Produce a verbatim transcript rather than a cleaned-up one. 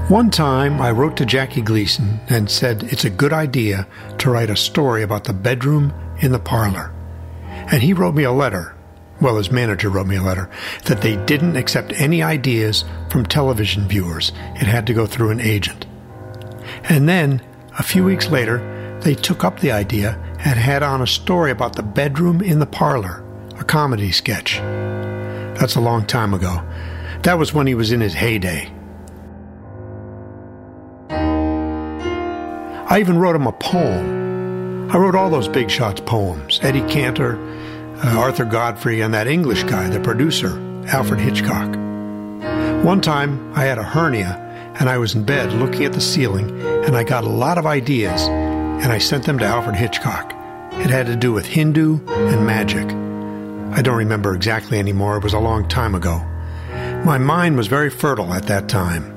One time I wrote to Jackie Gleason and said it's a good idea to write a story about the bedroom in the parlor. And he wrote me a letter, well, his manager wrote me a letter, that they didn't accept any ideas from television viewers. It had to go through an agent. And then, a few weeks later, they took up the idea and had on a story about the bedroom in the parlor, a comedy sketch. That's a long time ago. That was when he was in his heyday. I even wrote him a poem. I wrote all those Big Shots poems. Eddie Cantor, uh, Arthur Godfrey, and that English guy, the producer, Alfred Hitchcock. One time, I had a hernia, and I was in bed looking at the ceiling, and I got a lot of ideas, and I sent them to Alfred Hitchcock. It had to do with Hindu and magic. I don't remember exactly anymore. It was a long time ago. My mind was very fertile at that time.